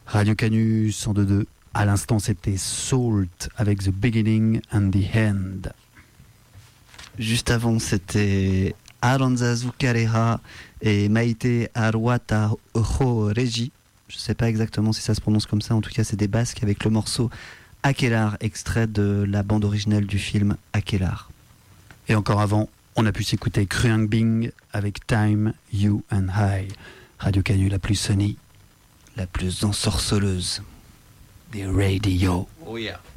Radio Canu 102.2. À l'instant, c'était Salt avec The Beginning and the End. Juste avant, c'était Aranza Zukareha et Maite Arwata Ho Regi. Je ne sais pas exactement si ça se prononce comme ça. En tout cas, c'est des Basques avec le morceau Akelar, extrait de la bande originale du film Akelar. Et encore avant, on a pu s'écouter Kruang Bing avec Time, You and I. Radio Canu la plus sunny, la plus ensorceleuse des radios. Oh yeah.